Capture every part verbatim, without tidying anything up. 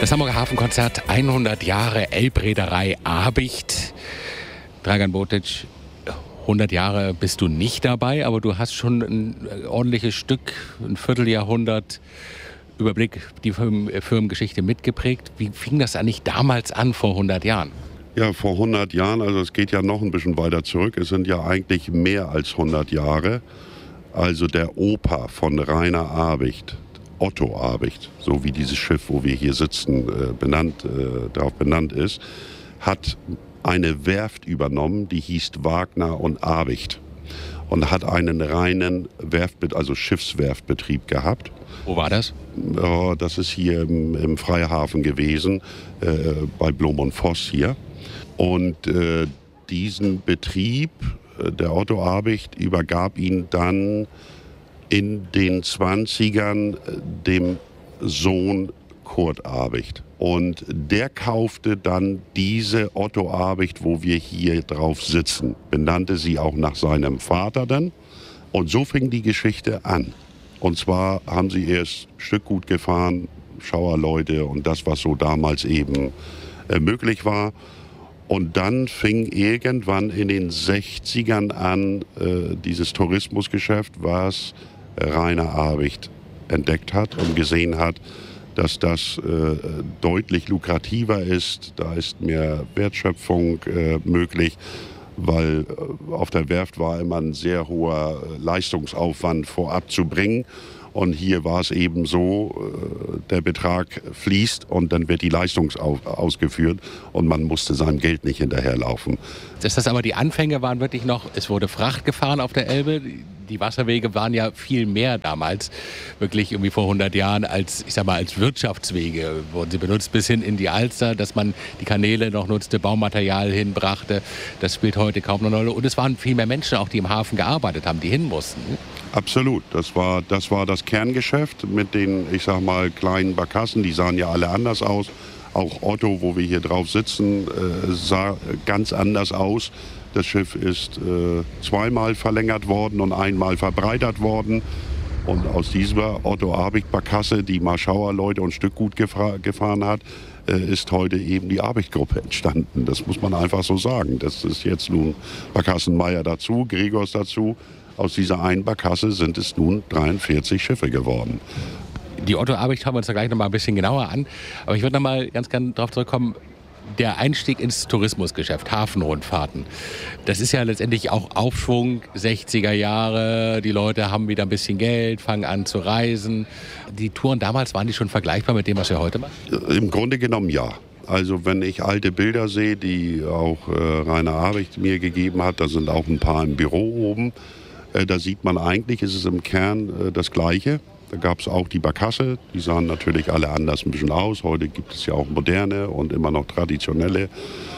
Das Hamburger Hafenkonzert hundert Jahre Elbreederei Abicht. Dragan Botic, hundert Jahre bist du nicht dabei, aber du hast schon ein ordentliches Stück, ein Vierteljahrhundert Überblick, die Firmengeschichte mitgeprägt. Wie fing das eigentlich damals an, vor hundert Jahren? Ja, vor hundert Jahren, also es geht ja noch ein bisschen weiter zurück. Es sind ja eigentlich mehr als hundert Jahre. Also der Opa von Rainer Abicht, Otto Abicht, so wie dieses Schiff, wo wir hier sitzen, äh, benannt, äh, darauf benannt ist, hat eine Werft übernommen, die hieß Wagner und Abicht und hat einen reinen Werft, also Schiffswerftbetrieb gehabt. Wo war das? Oh, das ist hier im, im Freihafen gewesen, äh, bei Blom und Voss hier. Und äh, diesen Betrieb, äh, der Otto Abicht, übergab ihn dann in den zwanzigern äh, dem Sohn Kurt Abicht. Und der kaufte dann diese Otto Abicht, wo wir hier drauf sitzen, benannte sie auch nach seinem Vater dann. Und so fing die Geschichte an. Und zwar haben sie erst Stückgut gefahren, Schauerleute und das, was so damals eben äh, möglich war. Und dann fing irgendwann in den sechzigern an, äh, dieses Tourismusgeschäft, was Rainer Abicht entdeckt hat und gesehen hat, dass das äh, deutlich lukrativer ist. Da ist mehr Wertschöpfung äh, möglich, weil äh, auf der Werft war immer ein sehr hoher Leistungsaufwand vorab zu bringen. Und hier war es eben so, äh, der Betrag fließt und dann wird die Leistung ausgeführt und man musste seinem Geld nicht hinterherlaufen. Das, das aber die Anfänge waren wirklich noch, es wurde Fracht gefahren auf der Elbe. Die Wasserwege waren ja viel mehr damals, wirklich irgendwie vor hundert Jahren, als, ich sag mal, als Wirtschaftswege wurden sie benutzt, bis hin in die Alster, dass man die Kanäle noch nutzte, Baumaterial hinbrachte. Das spielt heute kaum noch eine Rolle. Und es waren viel mehr Menschen auch, die im Hafen gearbeitet haben, die hin mussten. Absolut. Das war, das war das Kerngeschäft mit den, ich sag mal, kleinen Barkassen. Die sahen ja alle anders aus. Auch Otto, wo wir hier drauf sitzen, äh, sah ganz anders aus. Das Schiff ist äh, zweimal verlängert worden und einmal verbreitert worden. Und aus dieser Otto Abicht Barkasse, die mal Schauerleute und Stückgut gefra- gefahren hat, äh, ist heute eben die Abicht-Gruppe entstanden. Das muss man einfach so sagen. Das ist jetzt nun Barkassenmeier dazu, Gregors dazu. Aus dieser einen Barkasse sind es nun dreiundvierzig Schiffe geworden. Die Otto Abicht schauen wir uns da gleich noch mal ein bisschen genauer an. Aber ich würde noch mal ganz gerne darauf zurückkommen, der Einstieg ins Tourismusgeschäft, Hafenrundfahrten. Das ist ja letztendlich auch Aufschwung, sechziger Jahre. Die Leute haben wieder ein bisschen Geld, fangen an zu reisen. Die Touren damals, waren die schon vergleichbar mit dem, was wir heute machen? Im Grunde genommen ja. Also wenn ich alte Bilder sehe, die auch äh, Rainer Abicht mir gegeben hat, da sind auch ein paar im Büro oben. Äh, da sieht man eigentlich, ist es im Kern äh, das Gleiche. Da gab es auch die Barkasse, die sahen natürlich alle anders ein bisschen aus. Heute gibt es ja auch moderne und immer noch traditionelle.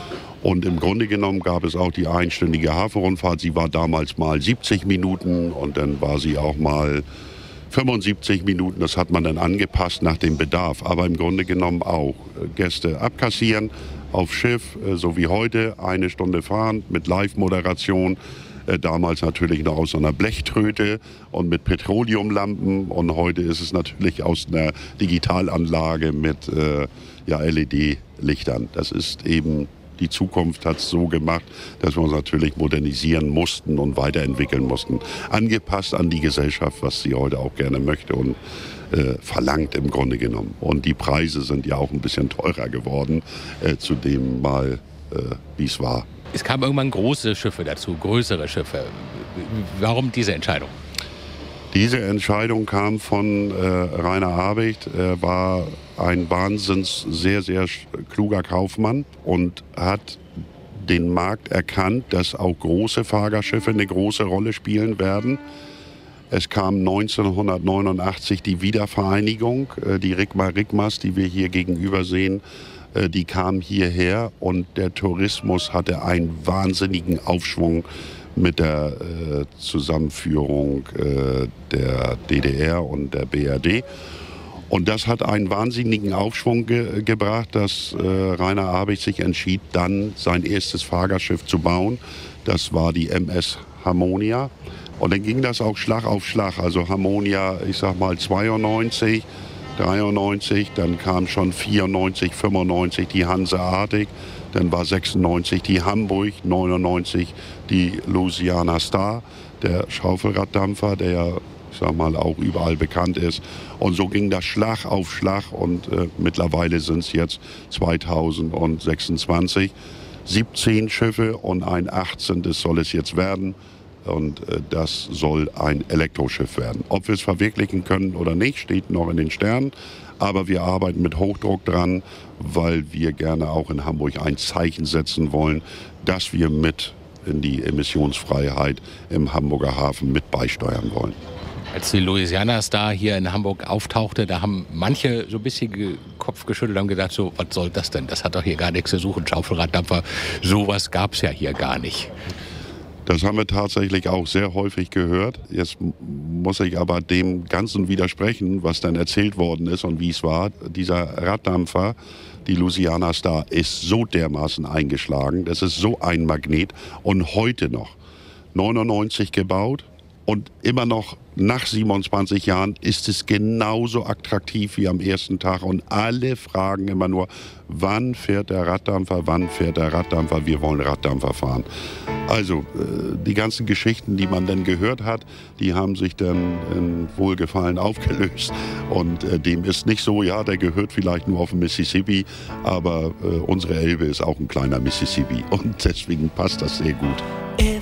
Und im Grunde genommen gab es auch die einstündige Hafenrundfahrt. Sie war damals mal siebzig Minuten und dann war sie auch mal fünfundsiebzig Minuten. Das hat man dann angepasst nach dem Bedarf. Aber im Grunde genommen auch Gäste abkassieren auf Schiff, so wie heute, eine Stunde fahren mit Live-Moderation. Damals natürlich noch aus einer Blechtröte und mit Petroleumlampen. Und heute ist es natürlich aus einer Digitalanlage mit äh, ja, L E D-Lichtern. Das ist eben, die Zukunft hat es so gemacht, dass wir uns natürlich modernisieren mussten und weiterentwickeln mussten. Angepasst an die Gesellschaft, was sie heute auch gerne möchte und äh, verlangt im Grunde genommen. Und die Preise sind ja auch ein bisschen teurer geworden, äh, zu dem mal, äh, wie es war. Es kamen irgendwann große Schiffe dazu, größere Schiffe. Warum diese Entscheidung? Diese Entscheidung kam von äh, Rainer Abicht. Er war ein wahnsinns sehr, sehr kluger Kaufmann und hat den Markt erkannt, dass auch große Fahrgastschiffe eine große Rolle spielen werden. Es kam neunzehnhundertneunundachtzig die Wiedervereinigung, äh, die Rigma Rigmas, die wir hier gegenüber sehen. Die kam hierher und der Tourismus hatte einen wahnsinnigen Aufschwung mit der äh, Zusammenführung äh, der D D R und der B R D. Und das hat einen wahnsinnigen Aufschwung ge- gebracht, dass äh, Rainer Abicht sich entschied, dann sein erstes Fahrgastschiff zu bauen. Das war die M S Harmonia. Und dann ging das auch Schlag auf Schlag. Also Harmonia, ich sag mal zweiundneunzig, dreiundneunzig, dann kam schon vierundneunzig, fünfundneunzig die Hanseatic, dann war sechsundneunzig die Hamburg, neunundneunzig die Louisiana Star, der Schaufelraddampfer, der ja, ich sag mal, auch überall bekannt ist. Und so ging das Schlag auf Schlag und äh, mittlerweile sind es jetzt zweitausendsechsundzwanzig. siebzehn Schiffe und ein achtzehntes soll es jetzt werden. Und äh, das soll ein Elektroschiff werden. Ob wir es verwirklichen können oder nicht, steht noch in den Sternen. Aber wir arbeiten mit Hochdruck dran, weil wir gerne auch in Hamburg ein Zeichen setzen wollen, dass wir mit in die Emissionsfreiheit im Hamburger Hafen mit beisteuern wollen. Als die Louisiana Star hier in Hamburg auftauchte, da haben manche so ein bisschen den Kopf geschüttelt und haben gedacht, so, was soll das denn? Das hat doch hier gar nichts zu suchen, Schaufelraddampfer. Sowas gab es ja hier gar nicht. Das haben wir tatsächlich auch sehr häufig gehört. Jetzt muss ich aber dem Ganzen widersprechen, was dann erzählt worden ist und wie es war. Dieser Raddampfer, die Louisiana Star, ist so dermaßen eingeschlagen. Das ist so ein Magnet. Und heute noch, neunundneunzig gebaut und immer noch nach siebenundzwanzig Jahren ist es genauso attraktiv wie am ersten Tag. Und alle fragen immer nur, wann fährt der Raddampfer, wann fährt der Raddampfer, wir wollen Raddampfer fahren. Also die ganzen Geschichten, die man dann gehört hat, die haben sich dann in Wohlgefallen aufgelöst. Und dem ist nicht so, ja, der gehört vielleicht nur auf den Mississippi, aber unsere Elbe ist auch ein kleiner Mississippi. Und deswegen passt das sehr gut.